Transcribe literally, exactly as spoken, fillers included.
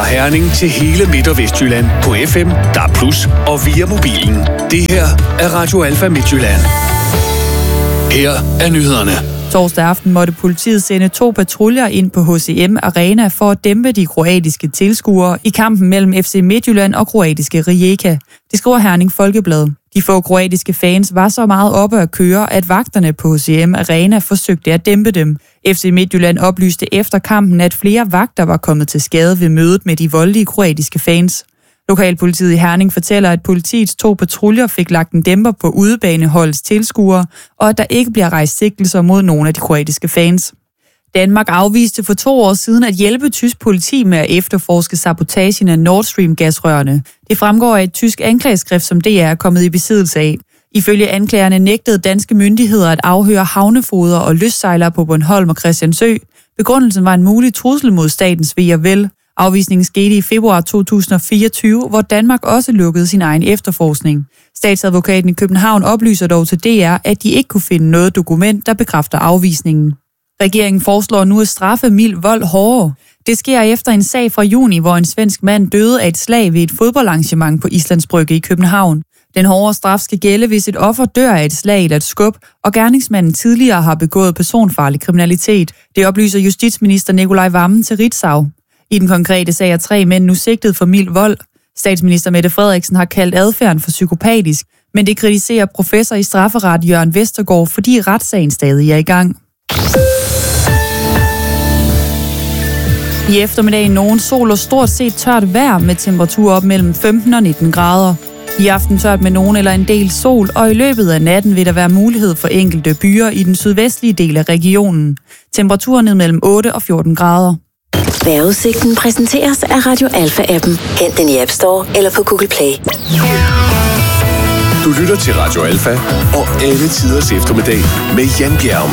Fra Herning til hele Midt- og Vestjylland på F M, D A B plus, og via mobilen. Det her er Radio Alfa Midtjylland. Her er nyhederne. Torsdag aften måtte politiet sende to patruljer ind på H C M Arena for at dæmpe de kroatiske tilskuere i kampen mellem F C Midtjylland og kroatiske Rijeka. Det skriver Herning Folkeblad. De få kroatiske fans var så meget oppe at køre, at vagterne på H C M Arena forsøgte at dæmpe dem. F C Midtjylland oplyste efter kampen, at flere vagter var kommet til skade ved mødet med de voldelige kroatiske fans. Lokalpolitiet i Herning fortæller, at politiets to patruljer fik lagt en dæmper på udebaneholdets tilskuere, og at der ikke bliver rejst sigtelser mod nogle af de kroatiske fans. Danmark afviste for to år siden at hjælpe tysk politi med at efterforske sabotagen af Nord Stream-gasrørene. Det fremgår af et tysk anklageskrift, som D R er kommet i besiddelse af. Ifølge anklagerne nægtede danske myndigheder at afhøre havnefoder og lystsejlere på Bornholm og Christiansø. Begrundelsen var en mulig trussel mod statens ve og vel. Afvisningen skete i februar to tusind og fireogtyve, hvor Danmark også lukkede sin egen efterforskning. Statsadvokaten i København oplyser dog til D R, at de ikke kunne finde noget dokument, der bekræfter afvisningen. Regeringen foreslår nu at straffe mild vold hårdere. Det sker efter en sag fra juni, hvor en svensk mand døde af et slag ved et fodboldarrangement på Islandsbrygge i København. Den hårde straf skal gælde, hvis et offer dør af et slag eller et skub, og gerningsmanden tidligere har begået personfarlig kriminalitet. Det oplyser justitsminister Nicolai Wammen til Ritzau. I den konkrete sag er tre mænd nu sigtet for mild vold. Statsminister Mette Frederiksen har kaldt adfærden for psykopatisk, men det kritiserer professor i strafferet Jørgen Vestergaard, fordi retssagen stadig er i gang. I eftermiddag nogen sol og stort set tørt vejr med temperaturer op mellem femten og nitten grader. I aften tørt med nogen eller en del sol, og i løbet af natten vil der være mulighed for enkelte byer i den sydvestlige del af regionen. Temperaturen ned mellem otte og fjorten grader. Vejrudsigten præsenteres af Radio Alfa-appen. Hent den i App Store eller på Google Play. Du lytter til Radio Alfa og alle tiders eftermiddag med Jan Bjerg.